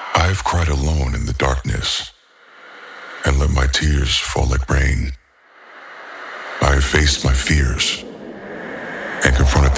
I've cried alone in the darkness and let my tears fall like rain. I have faced my fears and confronted